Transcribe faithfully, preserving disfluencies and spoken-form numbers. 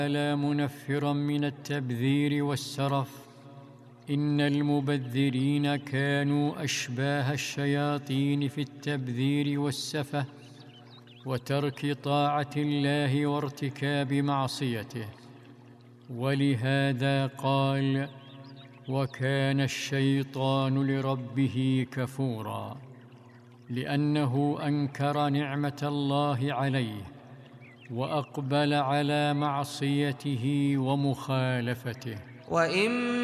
لا منفرا من التبذير والسرف: إن المبذرين كانوا أشباه الشياطين في التبذير والسفه وترك طاعة الله وارتكاب معصيته. ولهذا قال: وكان الشيطان لربه كفورا، لأنه أنكر نعمة الله عليه وأقبل على معصيته ومخالفته. وإن